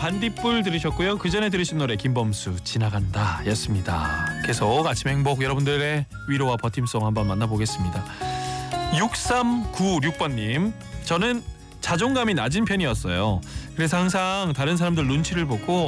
반딧불 들으셨고요. 그 전에 들으신 노래 김범수 지나간다 였습니다. 계속 아침 행복 여러분들의 위로와 버팀송 한번 만나보겠습니다. 6396번님, 저는 자존감이 낮은 편이었어요. 그래서 항상 다른 사람들 눈치를 보고